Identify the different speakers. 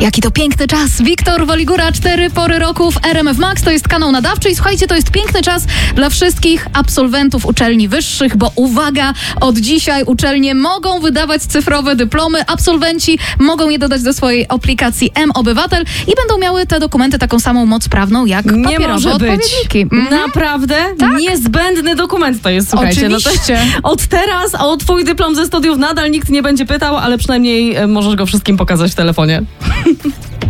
Speaker 1: Jaki to piękny czas. Wiktor Waligura, 4 pory roku w RMF Max. To jest kanał nadawczy i słuchajcie, to jest piękny czas dla wszystkich absolwentów uczelni wyższych, bo uwaga, od dzisiaj uczelnie mogą wydawać cyfrowe dyplomy. Absolwenci mogą je dodać do swojej aplikacji M-Obywatel i będą miały te dokumenty taką samą moc prawną jak papierowe odpowiedniki.
Speaker 2: Naprawdę?
Speaker 1: Tak.
Speaker 2: Niezbędny dokument to jest, słuchajcie.
Speaker 1: Oczywiście.
Speaker 2: Od teraz o twój dyplom ze studiów nadal nikt nie będzie pytał, ale przynajmniej możesz go wszystkim pokazać w telefonie.